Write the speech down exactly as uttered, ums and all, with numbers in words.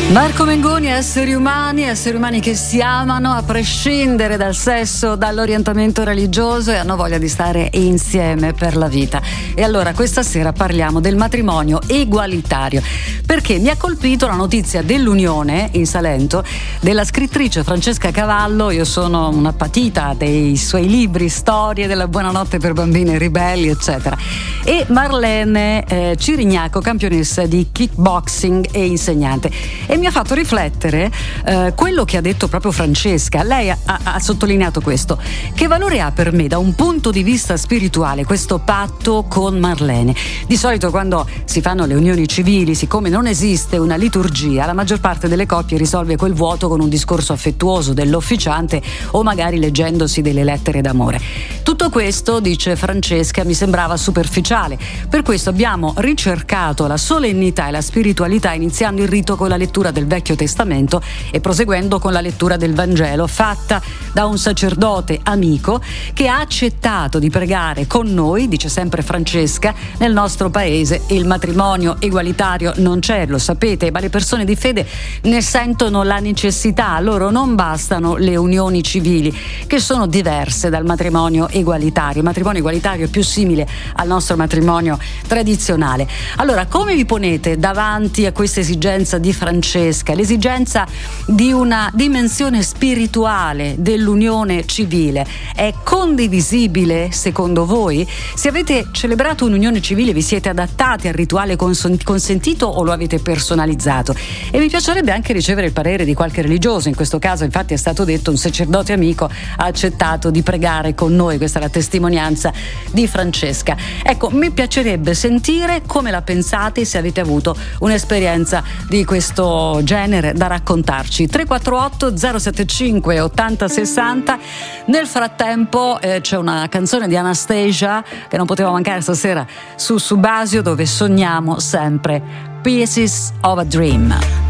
Marco Mengoni, esseri umani, esseri umani che si amano a prescindere dal sesso, dall'orientamento religioso e hanno voglia di stare insieme per la vita. E allora questa sera parliamo del matrimonio egualitario, perché mi ha colpito la notizia dell'unione in Salento della scrittrice Francesca Cavallo. Io sono una patita dei suoi libri, storie della buonanotte per bambini ribelli, eccetera. E Marlene eh, Cirignacco, campionessa di kickboxing e insegnante. E mi ha fatto riflettere eh, quello che ha detto proprio Francesca. Lei ha, ha sottolineato questo: che valore ha per me da un punto di vista spirituale questo patto con Marlene? Di solito quando si fanno le unioni civili, siccome non esiste una liturgia, la maggior parte delle coppie risolve quel vuoto con un discorso affettuoso dell'officiante o magari leggendosi delle lettere d'amore. Tutto questo, dice Francesca, mi sembrava superficiale. Per questo abbiamo ricercato la solennità e la spiritualità iniziando il rito con la lettura del Vecchio Testamento e proseguendo con la lettura del Vangelo fatta da un sacerdote amico che ha accettato di pregare con noi, dice sempre Francesca. Nel nostro paese il matrimonio egualitario non c'è, lo sapete, ma le persone di fede ne sentono la necessità. A loro non bastano le unioni civili, che sono diverse dal matrimonio egualitario. Il matrimonio egualitario è più simile al nostro matrimonio tradizionale. Allora, come vi ponete davanti a questa esigenza di Francesca, l'esigenza di una dimensione spirituale dell'unione civile? È condivisibile secondo voi? Se avete celebrato un'unione civile, vi siete adattati al rituale cons- consentito o lo avete personalizzato? E mi piacerebbe anche ricevere il parere di qualche religioso. In questo caso infatti è stato detto un sacerdote amico ha accettato di pregare con noi. Questa è la testimonianza di Francesca. Ecco, mi piacerebbe sentire come la pensate, se avete avuto un'esperienza di questo genere da raccontarci. Tre quattro otto zero sette cinque ottanta sessanta. Nel frattempo eh, c'è una canzone di Anastasia che non poteva mancare stasera su Subasio, dove sogniamo sempre Pieces of a Dream.